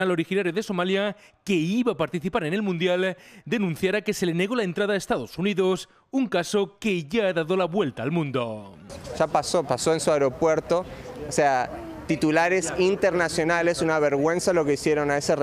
originario de Somalia, que iba a participar en el Mundial, denunciara que se le negó la entrada a Estados Unidos, un caso que ya ha dado la vuelta al mundo. Ya pasó en su aeropuerto, o sea, titulares internacionales, una vergüenza lo que hicieron a ese